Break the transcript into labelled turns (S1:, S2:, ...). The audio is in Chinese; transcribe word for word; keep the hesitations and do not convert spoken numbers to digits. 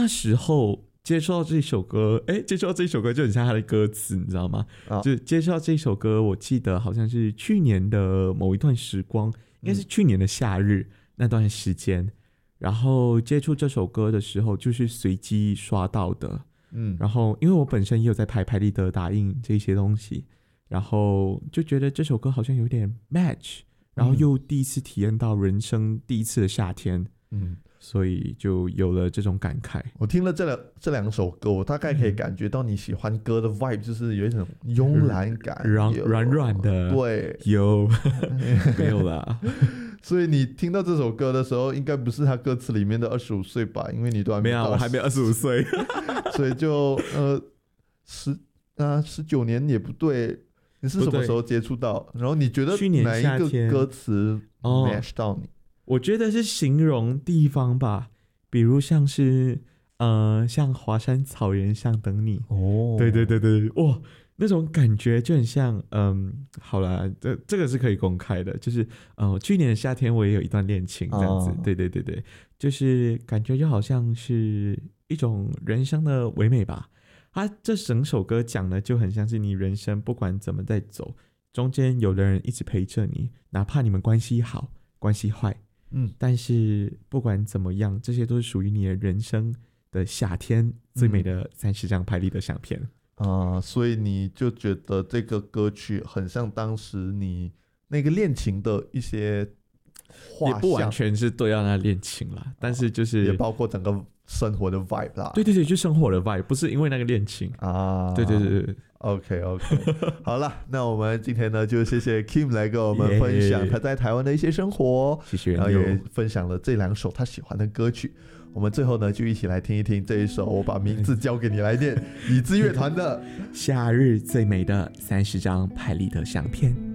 S1: 那时候接触到这首歌，哎，接触到这首歌就很像他的歌词，你知道吗？哦、就接触到这首歌，我记得好像是去年的某一段时光，应该是去年的夏日、嗯、那段时间。然后接触这首歌的时候，就是随机刷到的。嗯，然后因为我本身也有在拍拍立得打印这些东西，然后就觉得这首歌好像有点 match， 然后又第一次体验到人生第一次的夏天。嗯。所以就有了这种感慨。
S2: 我听了这两这两首歌，我大概可以感觉到你喜欢歌的 vibe， 就是有一种慵懒感，
S1: 软软软的。
S2: 对，
S1: 有没有啦？
S2: 所以你听到这首歌的时候，应该不是他歌词里面的二十五岁吧？因为你都还没到，
S1: 没有，我还没二十五岁，
S2: 所以就呃十啊十九年也不对。你是什么时候接触到？然后你觉得哪一个歌词 match 到你？
S1: 我觉得是形容地方吧，比如像是呃，像华山草原上等你。哦，对对对对，哇，那种感觉就很像，嗯，好啦，这这个是可以公开的，就是呃，去年的夏天我也有一段恋情这样子，哦、对对对对，就是感觉就好像是一种人生的唯美吧。他这整首歌讲的就很像是你人生不管怎么在走，中间有的人一直陪着你，哪怕你们关系好，关系坏。嗯，但是不管怎么样，这些都是属于你的人生的夏天最美的三十张拍立得相片
S2: 啊、呃，所以你就觉得这个歌曲很像当时你那个恋情的一些画像，
S1: 也不完全是对到那恋情啦，但是就是
S2: 也包括整个生活的 vibe 啦。
S1: 对对对，就生活的 vibe， 不是因为那个恋情啊。对对对对。
S2: OK OK， 好了，那我们今天呢就谢谢 Kim 来跟我们分享他在台湾的一些生活，
S1: 谢谢，
S2: 然后也分享了这两首他喜欢的歌曲。我们最后呢就一起来听一听这一首我把名字交给你来念，椅子乐团的
S1: 《夏日最美的三十张拍立得相片》。